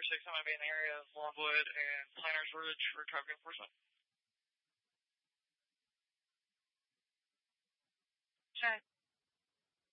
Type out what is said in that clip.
6 that might be in the area of Longwood and Planters Ridge for traffic enforcement. Check.